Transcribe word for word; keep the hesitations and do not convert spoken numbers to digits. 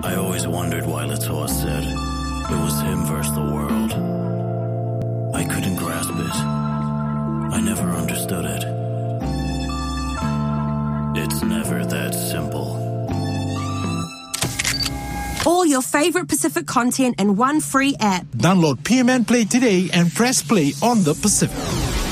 I always wondered why Latour said it was him versus the world. I couldn't grasp it. I never understood it. It's never that simple. All your favorite Pacific content in one free app. Download P M N Play today and press play on the Pacific.